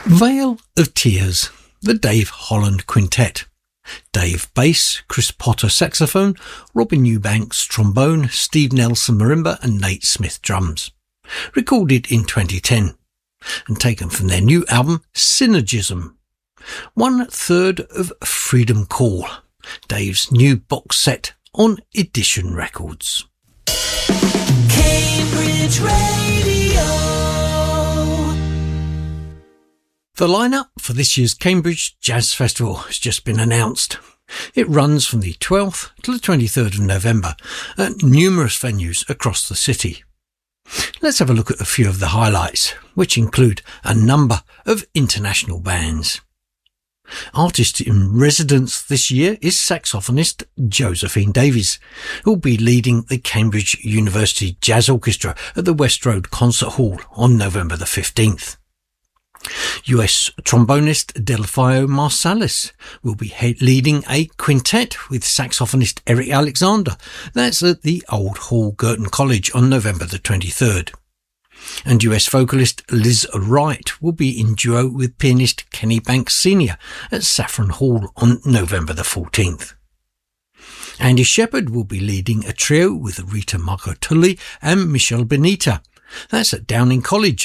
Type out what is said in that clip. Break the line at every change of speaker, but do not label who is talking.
Vale of Tears, the Dave Holland Quintet. Dave bass, Chris Potter saxophone, Robin Eubanks trombone, Steve Nelson marimba and Nate Smith drums. Recorded in 2010 and taken from their new album Synergism. 1/3 of Freedom Call, Dave's new box set on Edition Records.
Cambridge Radio.
The lineup for this year's Cambridge Jazz Festival has just been announced. It runs from the 12th to the 23rd of November at numerous venues across the city. Let's have a look at a few of the highlights, which include a number of international bands. Artist in residence this year is saxophonist Josephine Davies, who will be leading the Cambridge University Jazz Orchestra at the West Road Concert Hall on November the 15th. US trombonist Delfio Marsalis will be leading a quintet with saxophonist Eric Alexander. That's at the Old Hall Girton College on November the 23rd. And US vocalist Liz Wright will be in duo with pianist Kenny Banks Sr. at Saffron Hall on November the 14th. Andy Shepherd will be leading a trio with Rita Margotulli and Michelle Benita. That's at Downing College